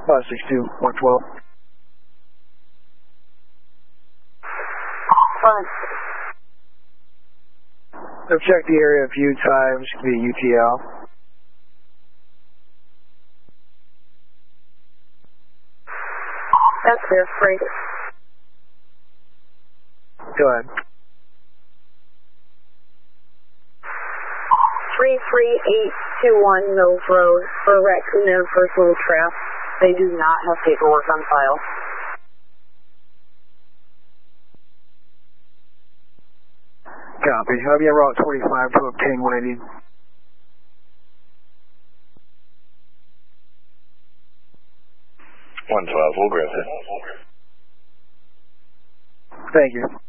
562, 112. Fine. I've checked the area a few times via UTL. That's clear, great. Go ahead. 33821 Mills Road for Raccoon and personal trap. They do not have paperwork on file. Copy. I'll be on Route 25 to obtain what I need. We'll grab it. Thank you.